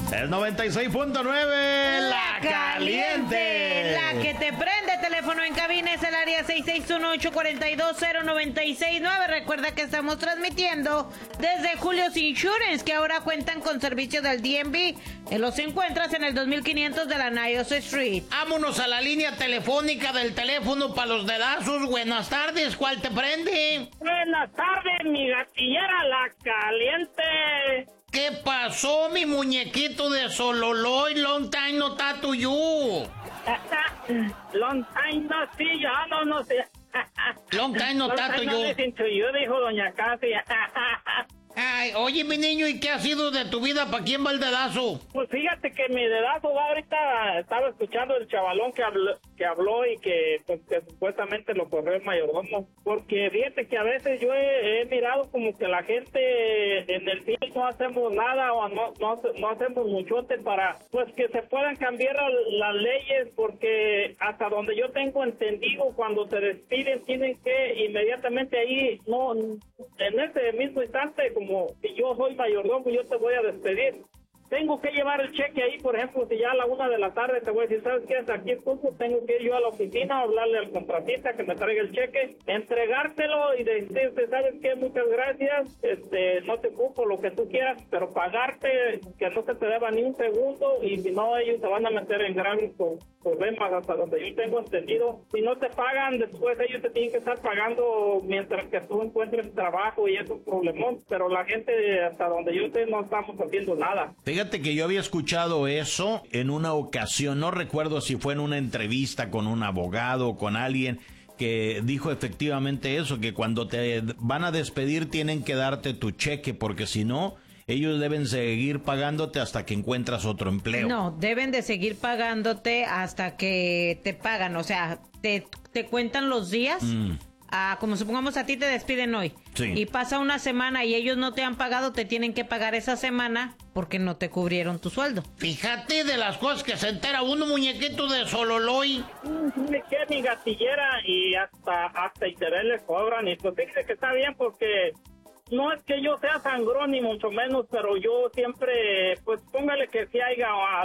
El 96.9, La Caliente. La que te prende. Teléfono en cabina es el área 661-842-0969. Recuerda que estamos transmitiendo desde Julio's Insurance, que ahora cuentan con servicios del DMV. Los encuentras en el 2500 de la Niles Street. Vámonos a la línea telefónica del teléfono para los dedazos. Buenas tardes, ¿cuál te prende? Buenas tardes, mi gatillera La Caliente. ¿Qué pasó, mi muñequito de Sololoy? Long time no tattoo you. Long time no see you. No sé. Long time no tattoo you. Listen to you, dijo doña Casi. Ay, oye, mi niño, ¿y qué ha sido de tu vida? ¿Para quién va el dedazo? Pues fíjate que mi dedazo va ahorita, estaba escuchando el chavalón que habló y que, pues, que supuestamente lo corrió el mayordomo. Porque fíjate que a veces yo he mirado como que la gente en el fin no hacemos nada o no hacemos muchote para, pues, que se puedan cambiar las leyes, porque hasta donde yo tengo entendido, cuando se despiden tienen que inmediatamente ahí, no, en ese mismo instante, como si yo soy mayordomo, yo te voy a despedir. Tengo que llevar el cheque ahí, por ejemplo, si ya a la 1 de la tarde te voy a decir, ¿sabes qué? Hasta aquí estuvo, tengo que ir yo a la oficina, hablarle al contratista que me traiga el cheque, entregártelo y decirte, ¿sabes qué? Muchas gracias, no te ocupo lo que tú quieras, pero pagarte, que no se te deba ni un segundo, y si no, ellos se van a meter en grandes problemas hasta donde yo tengo entendido. Si no te pagan, después ellos te tienen que estar pagando mientras que tú encuentres trabajo, y es un problemón, pero la gente, hasta donde yo sé, no estamos haciendo nada. Fíjate que yo había escuchado eso en una ocasión, no recuerdo si fue en una entrevista con un abogado o con alguien que dijo efectivamente eso, que cuando te van a despedir tienen que darte tu cheque, porque si no, ellos deben seguir pagándote hasta que encuentras otro empleo. No, deben de seguir pagándote hasta que te pagan, o sea, te cuentan los días. Como supongamos a ti te despiden hoy, sí, y pasa una semana y ellos no te han pagado, te tienen que pagar esa semana porque no te cubrieron tu sueldo. Fíjate de las cosas que se entera uno, muñequito de Sololoy. Que mi gatillera, y hasta interés le cobran, y pues fíjate que está bien, porque no es que yo sea sangrón ni mucho menos, pero yo siempre, pues póngale que si haya